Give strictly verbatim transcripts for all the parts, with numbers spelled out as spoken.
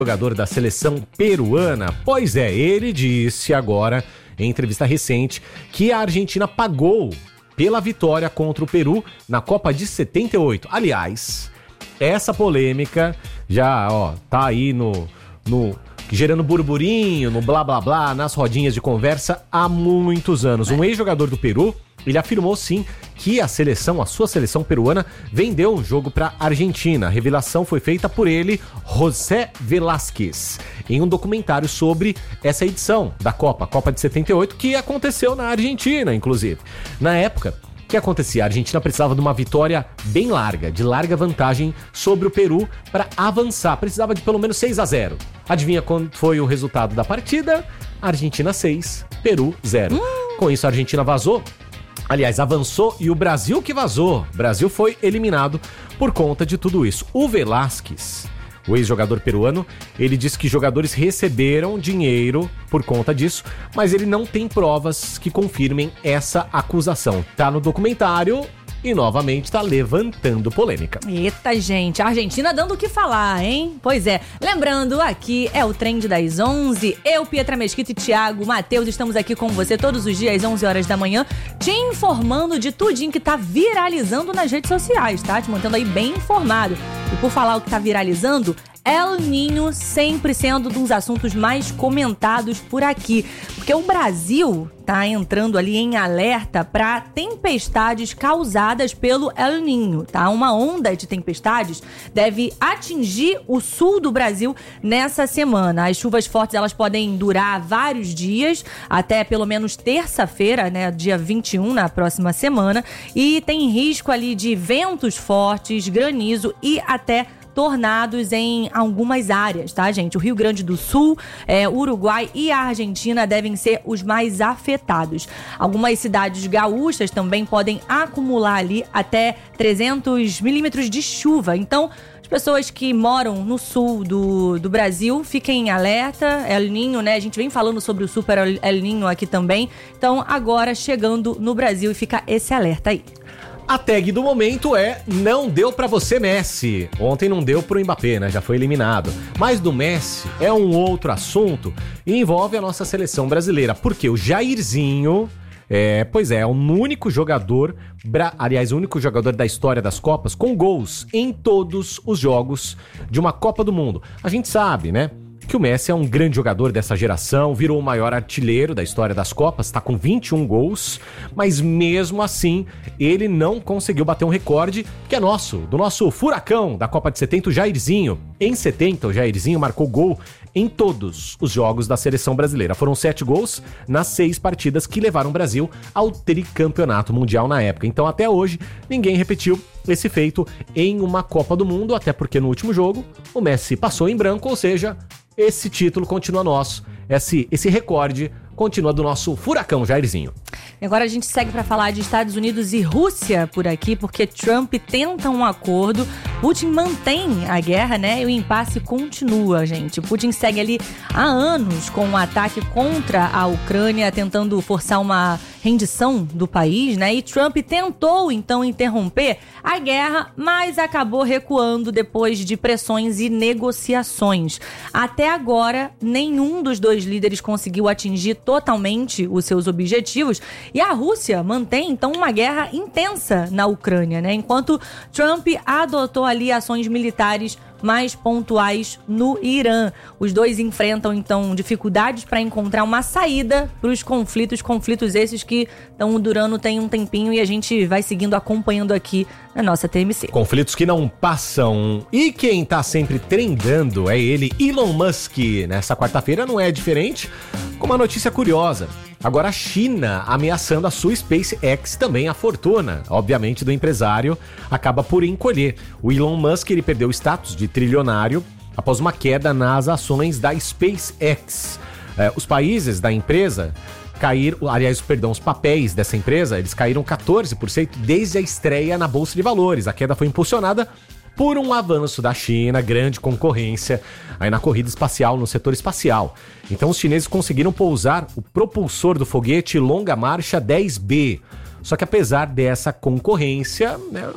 jogador da seleção peruana. Pois é, ele disse agora, em entrevista recente, que a Argentina pagou pela vitória contra o Peru na Copa de setenta e oito. Aliás, essa polêmica já, ó, tá aí no, no gerando burburinho, no blá blá blá, nas rodinhas de conversa há muitos anos. Um ex-jogador do Peru, ele afirmou sim que a seleção, a sua seleção peruana, vendeu um jogo para a Argentina. A revelação foi feita por ele, José Velázquez, em um documentário sobre essa edição da Copa, Copa de setenta e oito, que aconteceu na Argentina, inclusive. Na época, o que acontecia? A Argentina precisava de uma vitória bem larga, de larga vantagem sobre o Peru para avançar. Precisava de pelo menos seis a zero. Adivinha quando foi o resultado da partida? Argentina seis, Peru zero. Hum. Com isso, a Argentina vazou. Aliás, avançou e o Brasil que vazou. O Brasil foi eliminado por conta de tudo isso. O Velázquez, o ex-jogador peruano, ele disse que jogadores receberam dinheiro por conta disso, mas ele não tem provas que confirmem essa acusação. Tá no documentário e novamente tá levantando polêmica. Eita, gente, a Argentina dando o que falar, hein? Pois é, lembrando, aqui é o Trend das onze, eu, Pietra Mesquita e Thiago Matheus, estamos aqui com você todos os dias às onze horas da manhã, te informando de tudinho que tá viralizando nas redes sociais, tá? Te mantendo aí bem informado. E por falar o que tá viralizando, El Niño sempre sendo um dos assuntos mais comentados por aqui, porque o Brasil tá entrando ali em alerta para tempestades causadas pelo El Niño, tá? Uma onda de tempestades deve atingir o sul do Brasil nessa semana. As chuvas fortes, elas podem durar vários dias, até pelo menos terça-feira, né, dia vinte e um, na próxima semana, e tem risco ali de ventos fortes, granizo e até tornados em algumas áreas, tá, gente? O Rio Grande do Sul, é, Uruguai e a Argentina devem ser os mais afetados. Algumas cidades gaúchas também podem acumular ali até trezentos milímetros de chuva. Então, as pessoas que moram no sul do, do Brasil, fiquem em alerta. El Niño, né? A gente vem falando sobre o Super El Niño aqui também. Então, agora chegando no Brasil, e fica esse alerta aí. A tag do momento é não deu pra você, Messi. Ontem não deu pro Mbappé, né? Já foi eliminado. Mas do Messi é um outro assunto e envolve a nossa seleção brasileira. Porque o Jairzinho, é, pois é, é o único jogador, bra... aliás, o único jogador da história das Copas com gols em todos os jogos de uma Copa do Mundo. A gente sabe, né, que o Messi é um grande jogador dessa geração, virou o maior artilheiro da história das Copas, está com vinte e um gols, mas mesmo assim ele não conseguiu bater um recorde que é nosso, do nosso furacão da Copa de setenta, o Jairzinho. Em setenta, o Jairzinho marcou gol em todos os jogos da seleção brasileira. Foram sete gols nas seis partidas que levaram o Brasil ao tricampeonato mundial na época. Então até hoje ninguém repetiu esse feito em uma Copa do Mundo, até porque no último jogo o Messi passou em branco, ou seja, esse título continua nosso, esse, esse recorde continua do nosso furacão Jairzinho. Agora a gente segue para falar de Estados Unidos e Rússia por aqui, porque Trump tenta um acordo, Putin mantém a guerra, né? E o impasse continua, gente. Putin segue ali há anos com um ataque contra a Ucrânia, tentando forçar uma rendição do país, né? E Trump tentou, então, interromper a guerra, mas acabou recuando depois de pressões e negociações. Até agora, nenhum dos dois líderes conseguiu atingir totalmente os seus objetivos, e a Rússia mantém, então, uma guerra intensa na Ucrânia, né? Enquanto Trump adotou ali ações militares mais pontuais no Irã. Os dois enfrentam, então, dificuldades para encontrar uma saída para os conflitos, conflitos esses que estão durando tem um tempinho e a gente vai seguindo, acompanhando aqui na nossa T M C. Conflitos que não passam. E quem tá sempre trendando é ele, Elon Musk. Nessa quarta-feira não é diferente, com uma notícia curiosa. Agora a China ameaçando a sua SpaceX, também a fortuna, obviamente, do empresário acaba por encolher. O Elon Musk, ele perdeu o status de trilionário após uma queda nas ações da SpaceX. É, os países da empresa caíram, aliás, perdão, os papéis dessa empresa, eles caíram quatorze por cento desde a estreia na Bolsa de Valores. A queda foi impulsionada por um avanço da China, grande concorrência aí na corrida espacial, no setor espacial. Então os chineses conseguiram pousar o propulsor do foguete Longa Marcha dez B. Só que apesar dessa concorrência, né,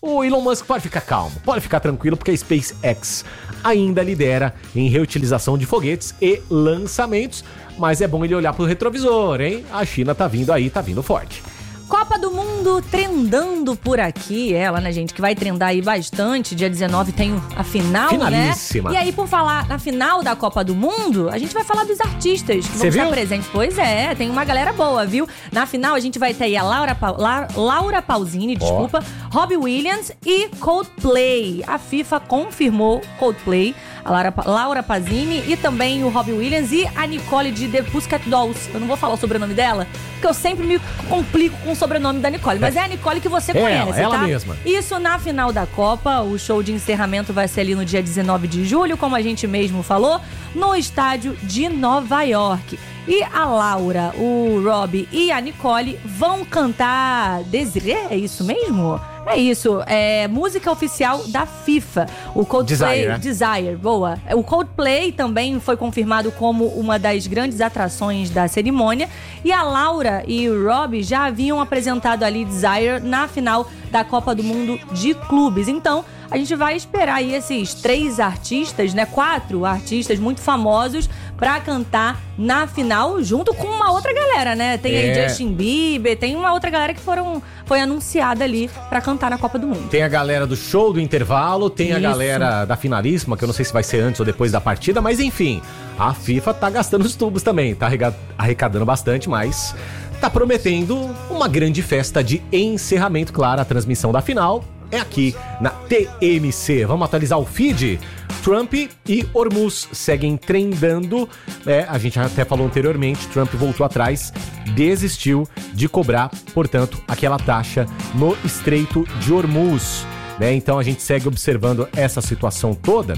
o Elon Musk pode ficar calmo, pode ficar tranquilo, porque a SpaceX ainda lidera em reutilização de foguetes e lançamentos, mas é bom ele olhar pro retrovisor, hein? A China tá vindo aí, tá vindo forte. Copa do Mundo trendando por aqui, ela, né, gente, que vai trendar aí bastante. Dia dezenove tem a final, Finalíssima. né? E aí, por falar na final da Copa do Mundo, a gente vai falar dos artistas que vão estar presentes. Pois é, tem uma galera boa, viu? Na final, a gente vai ter aí a Laura, pa- La- Laura Pausini, desculpa, oh. Robbie Williams e Coldplay. A FIFA confirmou Coldplay, a Laura, Laura Pausini e também o Robbie Williams e a Nicole de The Pussycat Dolls. Eu não vou falar o sobrenome dela, porque eu sempre me complico com o sobrenome da Nicole, mas é, é a Nicole que você conhece, ela, ela tá? mesma. Isso na final da Copa, o show de encerramento vai ser ali no dia dezenove de julho, como a gente mesmo falou, no estádio de Nova York. E a Laura, o Robbie e a Nicole vão cantar Desiree, é isso mesmo? É isso, é música oficial da FIFA. O Coldplay, Desire, Desire, boa. O Coldplay também foi confirmado como uma das grandes atrações da cerimônia. E a Laura e o Robbie já haviam apresentado ali Desire na final da Copa do Mundo de Clubes. Então, a gente vai esperar aí esses três artistas, né? Quatro artistas muito famosos pra cantar na final, junto com uma outra galera, né? Tem aí é. Justin Bieber, tem uma outra galera que foram, foi anunciada ali pra cantar na Copa do Mundo. Tem a galera do show do intervalo, tem Isso. a galera da finalíssima, que eu não sei se vai ser antes ou depois da partida, mas enfim, a FIFA tá gastando os tubos também, tá arrecadando bastante, mas tá prometendo uma grande festa de encerramento. Claro, a transmissão da final é aqui na T M C. Vamos atualizar o feed? Trump e Hormuz seguem trendando. É, a gente até falou anteriormente, Trump voltou atrás, desistiu de cobrar, portanto, aquela taxa no Estreito de Hormuz. Né? Então a gente segue observando essa situação toda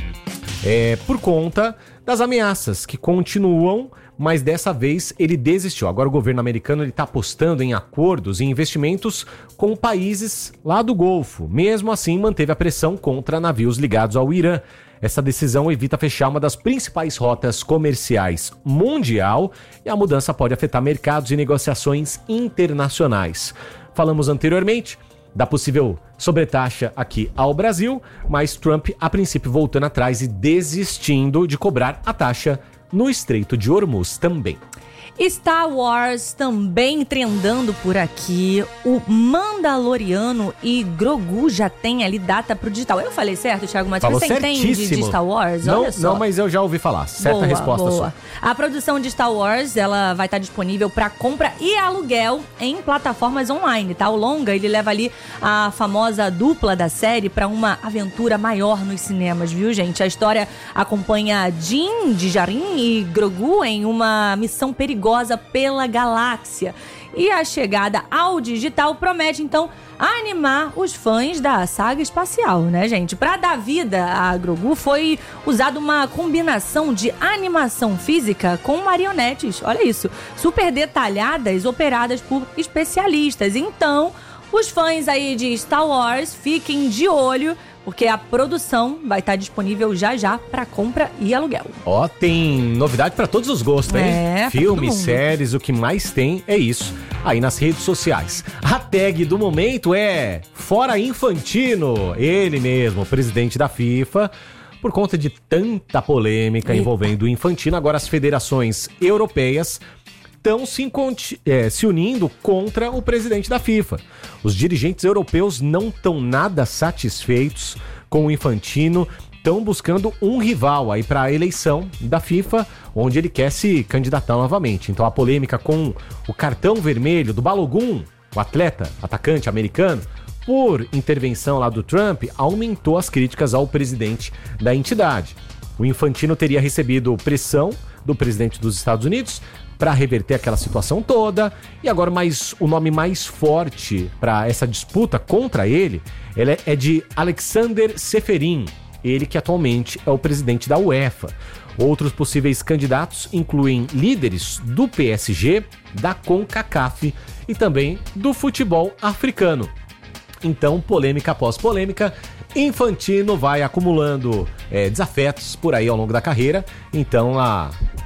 é, por conta das ameaças que continuam, mas dessa vez ele desistiu. Agora o governo americano está apostando em acordos e investimentos com países lá do Golfo. Mesmo assim, manteve a pressão contra navios ligados ao Irã. Essa decisão evita fechar uma das principais rotas comerciais mundial e a mudança pode afetar mercados e negociações internacionais. Falamos anteriormente da possível sobretaxa aqui ao Brasil, mas Trump, a princípio, voltando atrás e desistindo de cobrar a taxa no Estreito de Hormuz também. Star Wars também trendando por aqui. O Mandaloriano e Grogu já tem ali data pro digital. Eu falei certo, Thiago Matheus? Falou Você certíssimo. entende de Star Wars? Não, Olha só. não, mas eu já ouvi falar. Certa boa, resposta boa. só. A produção de Star Wars, ela vai estar disponível para compra e aluguel em plataformas online, tá? O longa, ele leva ali a famosa dupla da série para uma aventura maior nos cinemas, viu, gente? A história acompanha Din Djarin e Grogu em uma missão perigosa pela galáxia. E a chegada ao digital promete, então, animar os fãs da saga espacial, né, gente? Para dar vida a Grogu foi usada uma combinação de animação física com marionetes, olha isso, super detalhadas, operadas por especialistas. Então, os fãs aí de Star Wars fiquem de olho, porque a produção vai estar disponível já já para compra e aluguel. Ó, tem novidade para todos os gostos, hein? É, filmes, séries, o que mais tem é isso aí nas redes sociais. A tag do momento é Fora Infantino, ele mesmo, o presidente da FIFA. Por conta de tanta polêmica Eita. envolvendo o Infantino, agora as federações europeias estão se, é, se unindo contra o presidente da FIFA. Os dirigentes europeus não estão nada satisfeitos com o Infantino, estão buscando um rival aí para a eleição da FIFA, onde ele quer se candidatar novamente. Então a polêmica com o cartão vermelho do Balogun, o atleta, atacante americano, por intervenção lá do Trump, aumentou as críticas ao presidente da entidade. O Infantino teria recebido pressão do presidente dos Estados Unidos para reverter aquela situação toda. E agora mais, o nome mais forte para essa disputa contra ele, ele é de Alexander Seferin, ele que atualmente é o presidente da UEFA. Outros possíveis candidatos incluem líderes do P S G, da CONCACAF e também do futebol africano. Então, polêmica após polêmica, Infantino vai acumulando é, desafetos por aí ao longo da carreira. Então, a,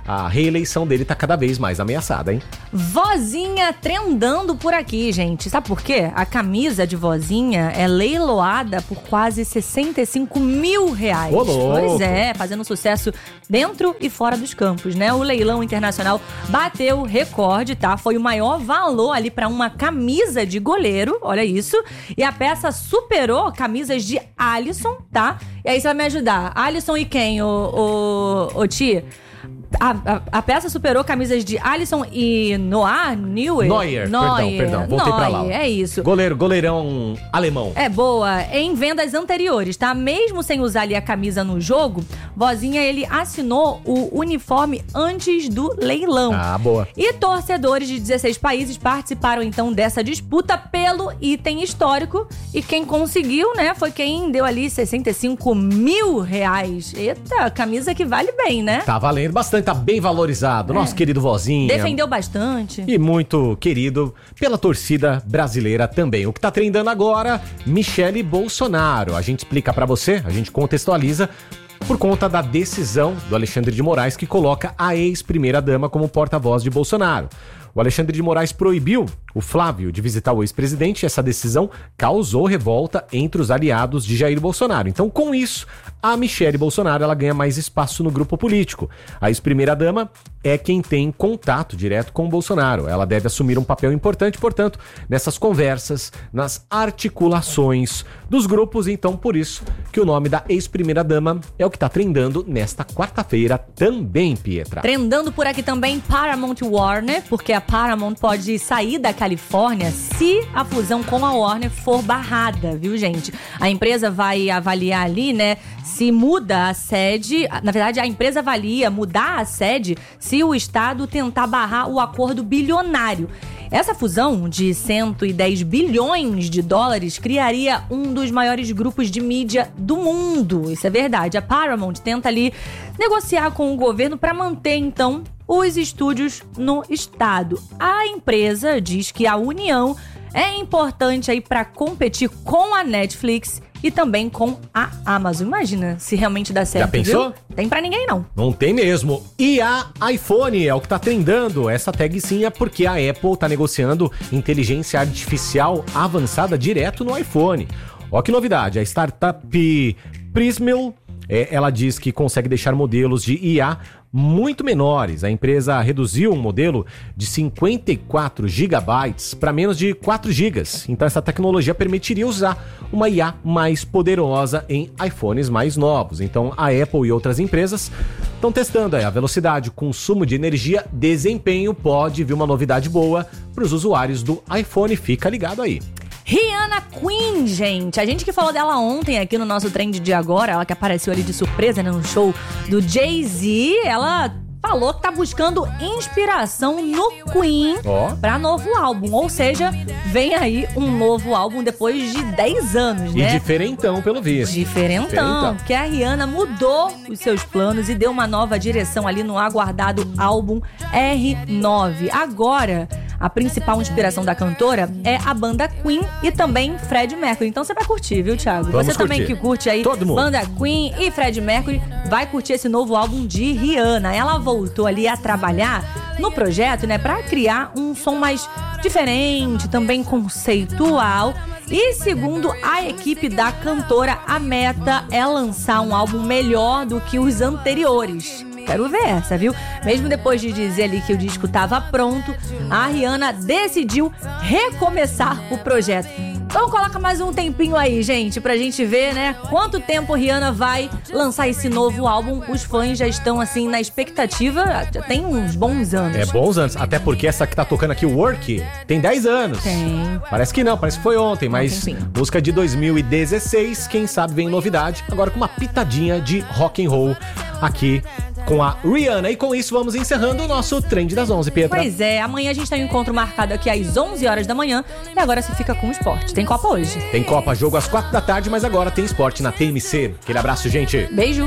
a reeleição dele tá cada vez mais ameaçada, hein? Vozinha trendando por aqui, gente. Sabe por quê? A camisa de Vozinha é leiloada por quase sessenta e cinco mil reais. Ô, louco. Pois é, fazendo sucesso dentro e fora dos campos, né? O leilão internacional bateu recorde, tá? Foi o maior valor ali pra uma camisa de goleiro, olha isso. E a peça superou camisas de Alisson, tá? E aí você vai me ajudar. Alisson e quem, ô, ô, ô Ti? A, a, a peça superou camisas de Alisson e Noah, Neuer. Neuer, perdão, perdão, voltei pra lá. ó. É isso. Goleiro, goleirão alemão. É boa. Em vendas anteriores, tá? Mesmo sem usar ali a camisa no jogo, Vozinha, ele assinou o uniforme antes do leilão. Ah, boa. E torcedores de dezesseis países participaram, então, dessa disputa pelo item histórico. E quem conseguiu, né, foi quem deu ali sessenta e cinco mil reais. Eita, camisa que vale bem, né? Tá valendo bastante, tá bem valorizado. Nosso É. querido Vozinha. Defendeu bastante. E muito querido pela torcida brasileira também. O que tá trendando agora, Michele Bolsonaro. A gente explica pra você, a gente contextualiza por conta da decisão do Alexandre de Moraes, que coloca a ex-primeira-dama como porta-voz de Bolsonaro. O Alexandre de Moraes proibiu o Flávio de visitar o ex-presidente e essa decisão causou revolta entre os aliados de Jair Bolsonaro. Então, com isso, a Michele Bolsonaro ela ganha mais espaço no grupo político. A ex-primeira-dama é quem tem contato direto com o Bolsonaro. Ela deve assumir um papel importante, portanto, nessas conversas, nas articulações dos grupos. Então, por isso que o nome da ex-primeira-dama é o que está trendando nesta quarta-feira também, Pietra. Trendando por aqui também Paramount Warner, porque a Paramount pode sair da Califórnia se a fusão com a Warner for barrada, viu, gente? A empresa vai avaliar ali, né, se muda a sede. Na verdade, a empresa avalia mudar a sede se o Estado tentar barrar o acordo bilionário. Essa fusão de cento e dez bilhões de dólares criaria um dos maiores grupos de mídia do mundo. Isso é verdade. A Paramount tenta ali negociar com o governo para manter, então, os estúdios no estado. A empresa diz que a união é importante aí para competir com a Netflix e também com a Amazon. Imagina se realmente dá certo, Já pensou? viu? Tem pra ninguém, não. Não tem mesmo. E a iPhone é o que tá trendando. Essa tag sim é porque a Apple tá negociando inteligência artificial avançada direto no iPhone. Ó que novidade, a startup Prismill, é, ela diz que consegue deixar modelos de I A muito menores. A empresa reduziu um modelo de cinquenta e quatro gigabytes para menos de quatro gigas. Então essa tecnologia permitiria usar uma I A mais poderosa em iPhones mais novos. Então a Apple e outras empresas estão testando aí a velocidade, consumo de energia, desempenho. Pode vir uma novidade boa para os usuários do iPhone. Fica ligado aí. Rihanna Queen, gente. A gente que falou dela ontem aqui no nosso Trend de Agora, ela que apareceu ali de surpresa, né, no show do Jay-Z, ela falou que tá buscando inspiração no Queen Ó. pra novo álbum. Ou seja, vem aí um novo álbum depois de dez anos, E né? diferentão, pelo visto. Diferentão, Diferentão. porque a Rihanna mudou os seus planos e deu uma nova direção ali no aguardado álbum R nove. Agora, a principal inspiração da cantora é a banda Queen e também Freddie Mercury. Então você vai curtir, viu, Thiago? Vamos você também curtir. que curte aí Todo mundo. banda Queen e Freddie Mercury vai curtir esse novo álbum de Rihanna. Ela voltou ali a trabalhar no projeto, né, pra criar um som mais diferente, também conceitual. E segundo a equipe da cantora, a meta é lançar um álbum melhor do que os anteriores. Quero ver essa, viu? Mesmo depois de dizer ali que o disco estava pronto, a Rihanna decidiu recomeçar o projeto. Então coloca mais um tempinho aí, gente, pra gente ver, né, quanto tempo Rihanna vai lançar esse novo álbum. Os fãs já estão, assim, na expectativa, já tem uns bons anos. É bons anos, até porque essa que tá tocando aqui, o Work, tem dez anos. Tem. Parece que não, parece que foi ontem, mas Ontem, sim. música de dois mil e dezesseis, quem sabe vem novidade, agora com uma pitadinha de rock and roll aqui com a Rihanna. E com isso vamos encerrando o nosso Trend das onze, Pietra. Pois é, amanhã a gente tem um encontro marcado aqui às onze horas da manhã e agora se fica com o esporte. Tem Copa hoje. Tem Copa, jogo às quatro da tarde, mas agora tem esporte na T M C. Aquele abraço, gente. Beijo.